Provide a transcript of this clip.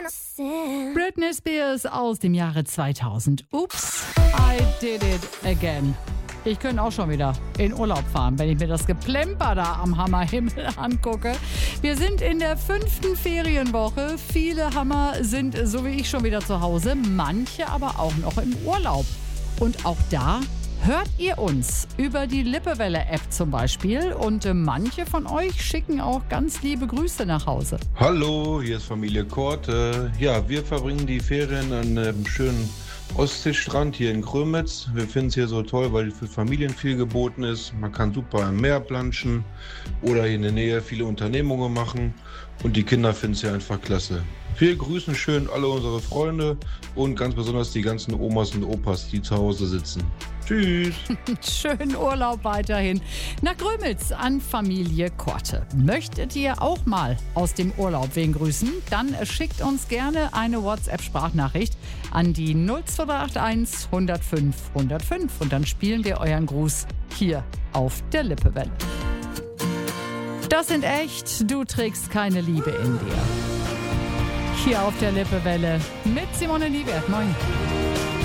Britney Spears aus dem Jahre 2000. Oops, I did it again. Ich könnte auch schon wieder in Urlaub fahren, wenn ich mir das Geplemper da am Hammerhimmel angucke. Wir sind in der 5. Ferienwoche. Viele Hammer sind, so wie ich, schon wieder zu Hause. Manche aber auch noch im Urlaub. Und auch da hört ihr uns über die Lippewelle-App zum Beispiel. Und manche von euch schicken auch ganz liebe Grüße nach Hause. Hallo, hier ist Familie Korte. Ja, wir verbringen die Ferien an einem schönen Ostseestrand hier in Grömitz. Wir finden es hier so toll, weil für Familien viel geboten ist. Man kann super am Meer planschen oder hier in der Nähe viele Unternehmungen machen. Und die Kinder finden es hier einfach klasse. Wir grüßen schön alle unsere Freunde und ganz besonders die ganzen Omas und Opas, die zu Hause sitzen. Tschüss. Schönen Urlaub weiterhin nach Grömitz an Familie Korte. Möchtet ihr auch mal aus dem Urlaub wen grüßen? Dann schickt uns gerne eine WhatsApp-Sprachnachricht an die 02881 105 105 und dann spielen wir euren Gruß hier auf der Lippewelle. Das sind echt, du trägst keine Liebe in dir. Hier auf der Lippewelle mit Simone Liebert. Moin.